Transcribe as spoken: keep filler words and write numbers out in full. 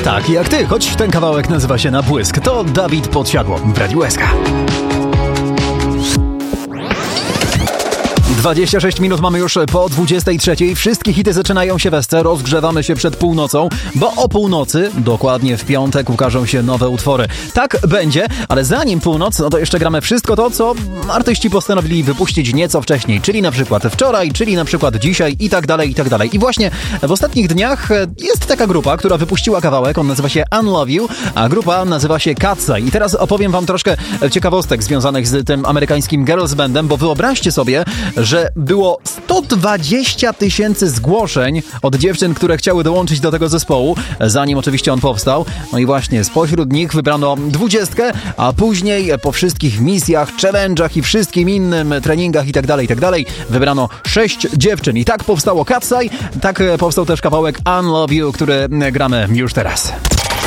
Tak jak ty, choć ten kawałek nazywa się Na błysk. To Dawid Podsiadło w Radiu S K. dwadzieścia sześć minut mamy już po dwudziestej trzeciej. Wszystkie hity zaczynają się w S C. Rozgrzewamy się przed północą, bo o północy, dokładnie w piątek, ukażą się nowe utwory. Tak będzie, ale zanim północ, no to jeszcze gramy wszystko to, co artyści postanowili wypuścić nieco wcześniej, czyli na przykład wczoraj, czyli na przykład dzisiaj i tak dalej, i tak dalej. I właśnie w ostatnich dniach jest taka grupa, która wypuściła kawałek, on nazywa się Unlove You, a grupa nazywa się Katseye. I teraz opowiem wam troszkę ciekawostek związanych z tym amerykańskim girls bandem, bo wyobraźcie sobie, że było sto dwadzieścia tysięcy zgłoszeń od dziewczyn, które chciały dołączyć do tego zespołu, zanim oczywiście on powstał. No i właśnie spośród nich wybrano dwudziestkę, a później po wszystkich misjach, challenge'ach i wszystkim innym treningach i tak dalej, i tak dalej, wybrano sześć dziewczyn. I tak powstało Katseye, tak powstał też kawałek Unlove You, który gramy już teraz.